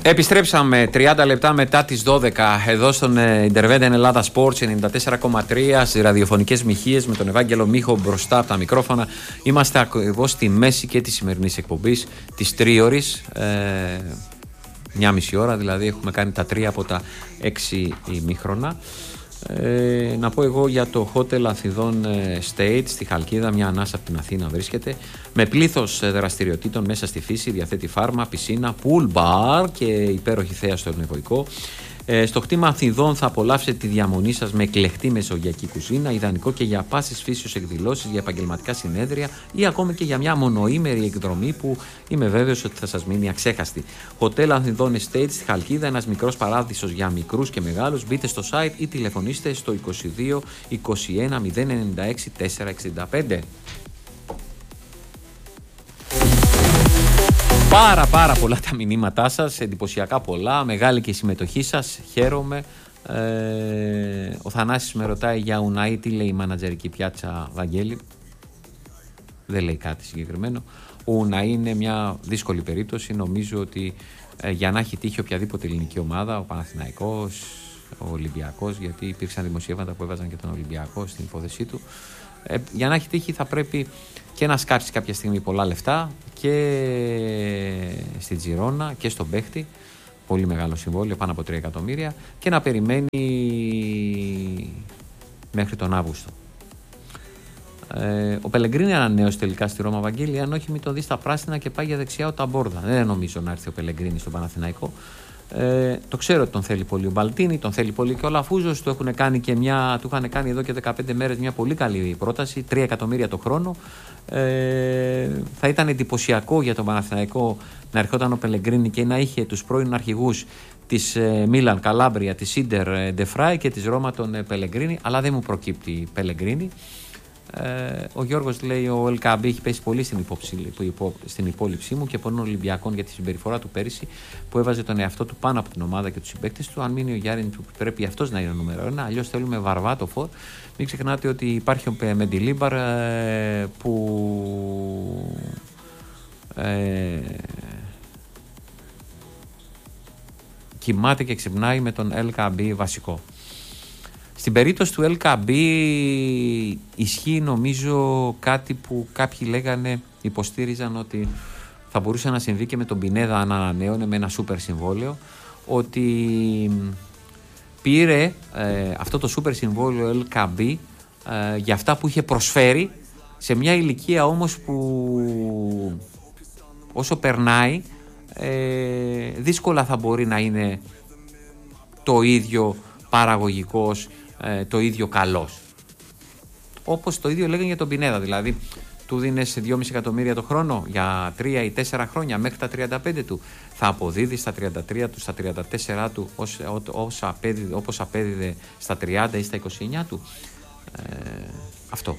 Επιστρέψαμε 30 λεπτά μετά τις 12 εδώ στον Interveden Ελλάδα Sports 94,3 στις ραδιοφωνικές μοιχείες με τον Ευάγγελο Μίχο μπροστά από τα μικρόφωνα. Είμαστε ακριβώς στη μέση και της σημερινής εκπομπής της 3 ώρες, μια μισή ώρα δηλαδή, έχουμε κάνει τα 3 από τα 6 ημίχρονα. Να πω εγώ για το Hotel Αθηνών State στη Χαλκίδα, μια ανάσα από την Αθήνα βρίσκεται, με πλήθος δραστηριοτήτων μέσα στη φύση, διαθέτει φάρμα, πισίνα, pool bar και υπέροχη θέα στο Ευνοϊκό. Στο κτήμα Αθηνών θα απολαύσετε τη διαμονή σας με εκλεκτή μεσογειακή κουζίνα, ιδανικό και για πάσης φύσεως εκδηλώσεις, για επαγγελματικά συνέδρια ή ακόμη και για μια μονοήμερη εκδρομή που είμαι βέβαιος ότι θα σας μείνει αξέχαστη. Hotel Αθηνών Estate στη Χαλκίδα, ένας μικρός παράδεισος για μικρούς και μεγάλους. Μπείτε στο site ή τηλεφωνήστε στο 22 21 096 465. Πάρα πολλά τα μηνύματά σας, εντυπωσιακά πολλά, μεγάλη και η συμμετοχή σας, χαίρομαι. Ο Θανάσης με ρωτάει για Ουναή, τι λέει η μανατζερική πιάτσα, Βαγγέλη. Δεν λέει κάτι συγκεκριμένο. Ο Ουναή είναι μια δύσκολη περίπτωση, νομίζω ότι για να έχει τύχει οποιαδήποτε ελληνική ομάδα, ο Παναθηναϊκός, ο Ολυμπιακός, γιατί υπήρξαν δημοσιεύματα που έβαζαν και τον Ολυμπιακό στην υπόθεσή του, για να έχει τύχει θα πρέπει και να σκάψει κάποια στιγμή πολλά λεφτά και στη Τζιρόνα και στον παίχτη, πολύ μεγάλο συμβόλαιο, πάνω από 3 εκατομμύρια, και να περιμένει μέχρι τον Αύγουστο. Ο Πελεγκρίνη ανανέωσε τελικά στη Ρώμα, Βαγγέλη, αν όχι μην το δει στα πράσινα και πάει για δεξιά ο Ταμπόρδα. Δεν νομίζω να έρθει ο Πελεγκρίνη στον Παναθηναϊκό. Το ξέρω ότι τον θέλει πολύ ο Μπαλτίνη, τον θέλει πολύ και ο Λαφούζος, του είχαν κάνει εδώ και 15 μέρες μια πολύ καλή πρόταση, 3 εκατομμύρια το χρόνο. Θα ήταν εντυπωσιακό για τον Παναθηναϊκό να ερχόταν ο Πελεγκρίνη και να είχε τους πρώην αρχηγούς της Μίλαν, Καλάμπρια, της Ίντερ, Ντεφράι και της Ρώμα τον Πελεγκρίνη, αλλά δεν μου προκύπτει Πελεγκρίνη. Ο Γιώργος λέει: ο ΕΛΚΑΜΠ έχει πέσει πολύ στην υπόλοιψή μου και πολλών Ολυμπιακών για τη συμπεριφορά του πέρυσι που έβαζε τον εαυτό του πάνω από την ομάδα και τους συμπαίκτες του. Αν μείνει ο Γιάννη, πρέπει αυτός να είναι ο νούμερο 1. Αλλιώς θέλουμε βαρβάτο φορ. Μην ξεχνάτε ότι υπάρχει ο Μεντιλίμπαρ που κοιμάται και ξυπνάει με τον ΕΛΚΑΜΠ βασικό. Στην περίπτωση του ΕΛΚΑΜΠ ισχύει νομίζω κάτι που κάποιοι λέγανε, υποστήριζαν ότι θα μπορούσε να συμβεί και με τον Πινέδα αν ανανέωνε με ένα σούπερ συμβόλαιο, ότι πήρε αυτό το σούπερ συμβόλαιο ΕΛΚΑΜΠ για αυτά που είχε προσφέρει σε μια ηλικία όμως που όσο περνάει δύσκολα θα μπορεί να είναι το ίδιο παραγωγικός, το ίδιο καλός. Όπως το ίδιο λέγανε για τον Πινέδα, δηλαδή του δίνες 2,5 εκατομμύρια το χρόνο για 3 ή 4 χρόνια μέχρι τα 35 του, θα αποδίδει στα 33 του, στα 34 του όπως απέδιδε στα 30 ή στα 29 του. Αυτό.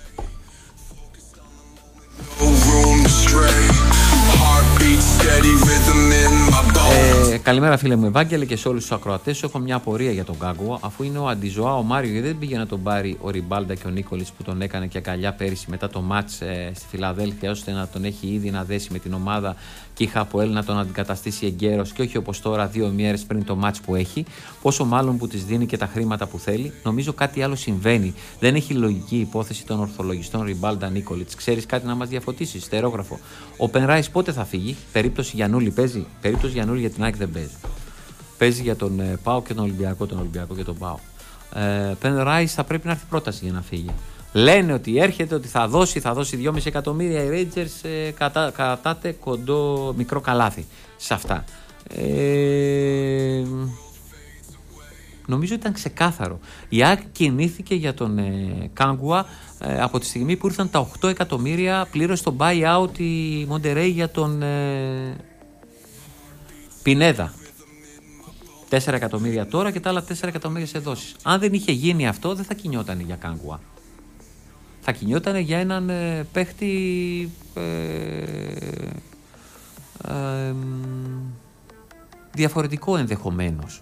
Καλημέρα φίλε μου Ευάγγελε και σε όλους τους ακροατές. Έχω μια απορία για τον Κάγκουα, αφού είναι ο Αντιζωά ο Μάριο, γιατί δεν πήγε να τον πάρει ο Ριμπάλντα και ο Νίκολιτς που τον έκανε και αγκαλιά πέρυσι μετά το μάτς στη Φιλαδέλφια, ώστε να τον έχει ήδη να δέσει με την ομάδα και η Χαποέλ να τον αντικαταστήσει εγκαίρος και όχι όπως τώρα 2 μέρες πριν το μάτς που έχει, πόσο μάλλον που της δίνει και τα χρήματα που θέλει. Νομίζω κάτι άλλο συμβαίνει. Δεν έχει λογική υπόθεση των ορθολογιστών Ριμπάλντα Νίκολιτς. Ξέρεις κάτι να μας διαφωτίσεις? Στερόγραφο. Ο Πενράις πότε θα φύγει? Περίπτωση Γιαννούλη παίζει? Περίπτωση Γιαννούλη για την ΑΕΚ δεν παίζει. Παίζει για τον ΠΑΟ και τον Ολυμπιακό και τον ΠΑΟ. Πενράις θα πρέπει να έρθει πρόταση για να φύγει. Λένε ότι έρχεται, ότι θα δώσει 2,5 εκατομμύρια οι Rangers, κατάτε κοντό μικρό καλάθι σε αυτά. Νομίζω ήταν ξεκάθαρο. Η ΑΕΚ κινήθηκε για τον Κάγκουα από τη στιγμή που ήρθαν τα 8 εκατομμύρια, πλήρωσε τον buy-out η Μοντερέι για τον Πινέδα. 4 εκατομμύρια τώρα και τα άλλα 4 εκατομμύρια σε δόσεις. Αν δεν είχε γίνει αυτό, δεν θα κινιόταν για Κάγκουα. Θα κινιόταν για έναν παίχτη διαφορετικό ενδεχομένως.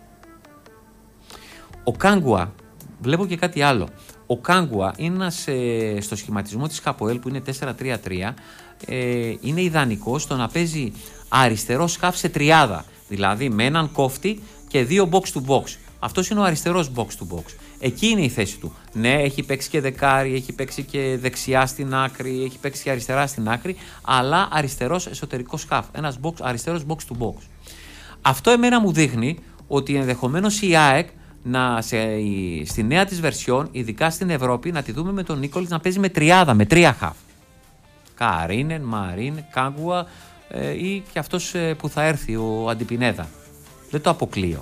Ο Κάγκουα, βλέπω και κάτι άλλο. Ο Κάγκουα είναι στο σχηματισμό της Χαποέλ που είναι 4-3-3, είναι ιδανικό στο να παίζει αριστερό σκάφ σε τριάδα. Δηλαδή με έναν κόφτη και δύο box to box. Αυτός είναι ο αριστερός box to box. Εκεί είναι η θέση του. Ναι, έχει παίξει και δεκάρι, έχει παίξει και δεξιά στην άκρη, έχει παίξει και αριστερά στην άκρη, αλλά αριστερός εσωτερικός χαφ. Ένας αριστερός box to box. Αυτό εμένα μου δείχνει ότι ενδεχομένως η ΑΕΚ στη νέα της βερσιόν, ειδικά στην Ευρώπη, να τη δούμε με τον Νίκολιτς να παίζει με τριάδα, με τρία χαφ. Καρίνεν, Μαρίν, Κάγκουα ή και αυτός που θα έρθει, ο Αντιπινέδα. Δεν το αποκλείω.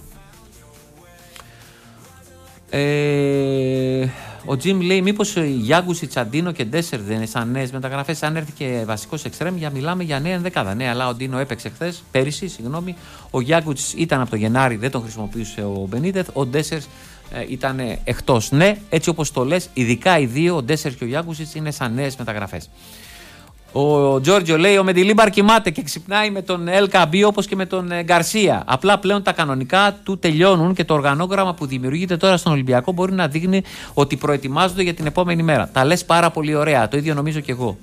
Ο Τζιμ λέει: μήπως Γιάγκουσι, Τσαντίνο και Ντέσσερ δεν είναι σαν νέες μεταγραφές? Αν έρθει και βασικός εξτρέμ, μιλάμε για νέα ενδεκάδα. Ναι, αλλά ο Ντίνο έπαιξε πέρυσι. Ο Γιάγκουσι ήταν από το Γενάρη, δεν τον χρησιμοποιούσε ο Μπενίτεθ. Ο Ντέσσερ ήταν εκτός. Ναι, έτσι όπως το λες, ειδικά οι δύο, ο Ντέσσερ και ο Γιάγκουσι, είναι σαν νέες μεταγραφές. Ο Τζόρτζιο λέει: ο Μεντιλίμπαρ κοιμάται και ξυπνάει με τον LKB όπως και με τον Γκαρσία. Απλά πλέον τα κανονικά του τελειώνουν και το οργανόγραμμα που δημιουργείται τώρα στον Ολυμπιακό μπορεί να δείχνει ότι προετοιμάζονται για την επόμενη μέρα. Τα λες πάρα πολύ ωραία. Το ίδιο νομίζω και εγώ.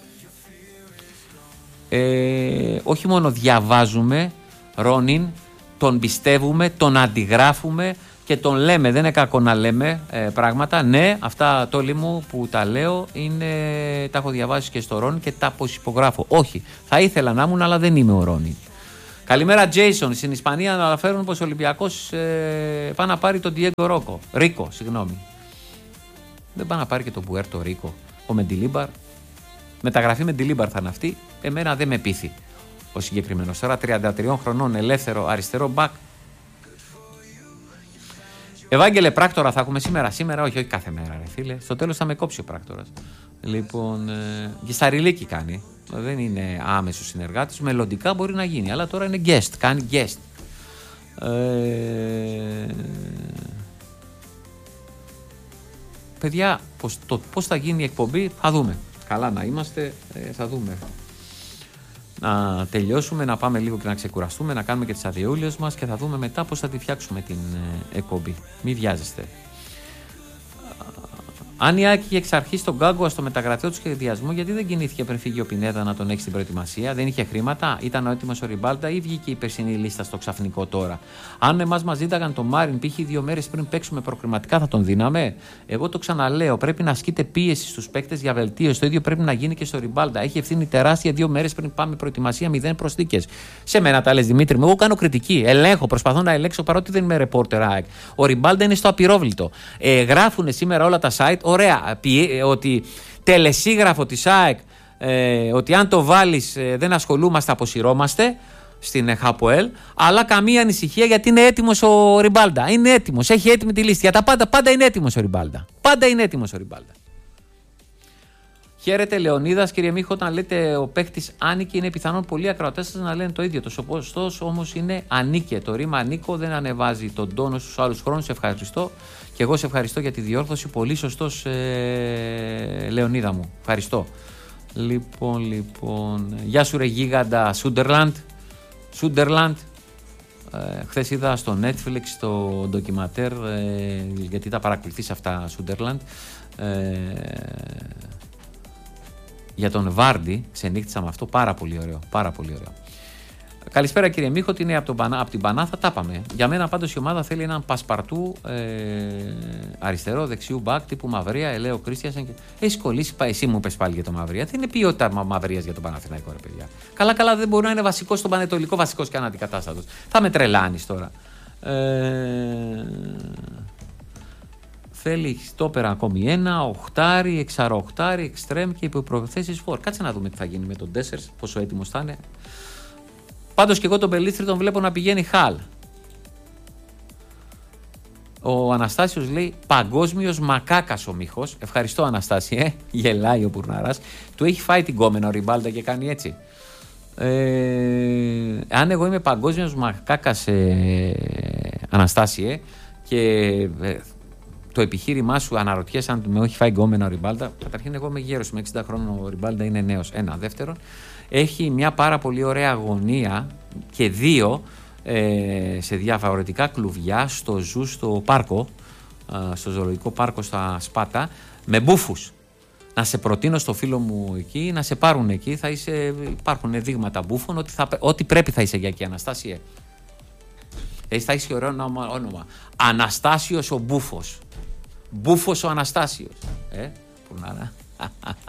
Όχι μόνο διαβάζουμε, Ρόνιν, τον πιστεύουμε, τον αντιγράφουμε και τον λέμε. Δεν είναι κακό να λέμε πράγματα. Ναι, αυτά τόλοι μου που τα λέω τα έχω διαβάσει και στο Ρόνιν και τα αποσυπογράφω. Όχι, θα ήθελα να ήμουν, αλλά δεν είμαι ο Ρόνιν. Καλημέρα, Τζέισον. Στην Ισπανία αναφέρουν πως ο Ολυμπιακός πάει να πάρει τον Diego Ρίκο. Δεν πάει να πάρει και τον Πουέρτο Ρίκο. Ο Μεντιλίμπαρ. Μεταγραφή Μεντιλίμπαρ θα είναι αυτή. Εμένα δεν με πείθει ο συγκεκριμένος. Τώρα 33 χρονών, ελεύθερο αριστερό μπακ. Ευάγγελε, πράκτορα θα έχουμε σήμερα, όχι κάθε μέρα, ρε φίλε. Στο τέλος θα με κόψει ο πράκτορας. Λοιπόν, και Σταριλίκη κάνει. Δεν είναι άμεσος συνεργάτης. Μελλοντικά μπορεί να γίνει, αλλά τώρα είναι guest. Κάνει guest. Παιδιά, πώς θα γίνει η εκπομπή, θα δούμε. Καλά να είμαστε, θα δούμε. Να τελειώσουμε, να πάμε λίγο και να ξεκουραστούμε, να κάνουμε και τις αδειούλες μας και θα δούμε μετά πώς θα τη φτιάξουμε την εκπομπή. Μην βιάζεστε. Αν η Άκη εξ αρχής τον Γκάγκουα στο μεταγραφείο του σχεδιασμού, γιατί δεν κινήθηκε πριν φύγει ο Πινέδα να τον έχει στην προετοιμασία? Δεν είχε χρήματα, ήταν έτοιμος ο Ριμπάλντα ή βγήκε η περσινή λίστα στο ξαφνικό τώρα? Αν εμάς μας ζήταγαν τον Μάριν π.χ. 2 μέρες πριν παίξουμε προκριματικά, θα τον δίναμε? Εγώ το ξαναλέω, πρέπει να ασκείται πίεση στους παίκτες για βελτίωση. Το ίδιο πρέπει να γίνει και στο Ριμπάλντα. Έχει ευθύνη τεράστια 2 μέρες πριν πάμε προετοιμασία, 0 προσθήκες. Σε μένα τα λες, Δημήτρη μου, εγώ κάνω κριτική. Ελέγχω, προσπαθώ να ελέγξω παρότι δεν είμαι ρεπόρτερ ΑΕΚ. Ο Ριμπάλντα είναι στο απειρόβλητο. Γράφουν σήμερα όλα τα site. Ωραία, ότι τελεσίγραφο της ΑΕΚ, ότι αν το βάλεις δεν ασχολούμαστε, αποσυρώμαστε στην ΧΑΠΟΕΛ, αλλά καμία ανησυχία γιατί είναι έτοιμος ο Ριμπάλντα. Είναι έτοιμος, έχει έτοιμη τη λίστα. Για τα πάντα είναι έτοιμος ο Ριμπάλντα. Πάντα είναι έτοιμος ο Ριμπάλντα. Χαίρετε, Λεωνίδας. Κύριε Μίχο, όταν λέτε ο παίκτης ανήκει, είναι πιθανόν πολλοί ακροατές σας να λένε το ίδιο. Το σωστός όμως είναι ανήκε. Το ρήμα ανήκω δεν ανεβάζει τον τόνο στους άλλους χρόνους. Σε ευχαριστώ. Και εγώ σε ευχαριστώ για τη διόρθωση. Πολύ σωστός, Λεωνίδα μου. Ευχαριστώ. Λοιπόν. Γεια σου, ρε γίγαντα Σούντερλαντ. Χθες είδα στο Netflix το ντοκιματέρ, γιατί τα παρακολουθείς αυτά, Σούντερλαντ. Για τον Βάρντι, ξενύχτησα με αυτό, πάρα πολύ ωραίο. Καλησπέρα, κύριε Μίχο, ότι είναι από την Πανάθα, τα πάμε. Για μένα πάντως η ομάδα θέλει έναν πασπαρτού αριστερό, δεξιού μπακ τύπου Μαυρία, Ελέο Κρίστιανσεν. Έχει κολλήσει, εσύ μου πες πάλι για το Μαυρία. Τι είναι ποιότητα Μαυρίας για τον Παναθηναϊκό, ρε παιδιά? Καλά, δεν μπορεί να είναι βασικός στον Πανετολικό, βασικός και αναντικατάστατος. Θα με τρελάνεις τώρα. Θέλει στόπερα ακόμη ένα, οχτάρι, εξαροχτάρι, εξτρέμ και υποπροθέσεις φορ. Κάτσε να δούμε τι θα γίνει με τον Ντέσσερς, πόσο έτοιμος θα είναι. Πάντως και εγώ τον Πελίστρη τον βλέπω να πηγαίνει χαλ. Ο Αναστάσιος λέει παγκόσμιος μακάκας ο Μίχος. Ευχαριστώ, Αναστάση, γελάει ο Πουρναράς. Του έχει φάει την κόμενα ο Ριμπάλντα και κάνει έτσι. Αν εγώ είμαι παγκόσμιος μακάκας, Αναστάση, και το επιχείρημά σου αναρωτιέσαι αν με έχει φάει γκόμενα ο Ριμπάλντα. Καταρχήν, εγώ είμαι γέρος, με 60 χρόνων, ο Ριμπάλντα είναι νέος. Ένα. Δεύτερον, έχει μια πάρα πολύ ωραία αγωνία και δύο σε διαφορετικά κλουβιά στο πάρκο, στο ζωολογικό πάρκο στα Σπάτα, με μπούφους. Να σε προτείνω στο φίλο μου εκεί, να σε πάρουν εκεί. Υπάρχουν δείγματα μπούφων, ότι πρέπει θα είσαι για εκεί, Αναστάσιε. Θα έχει ωραίο όνομα. Αναστάσιος ο Μπούφος. Μπούφος ο Αναστάσιος. Που να είναι.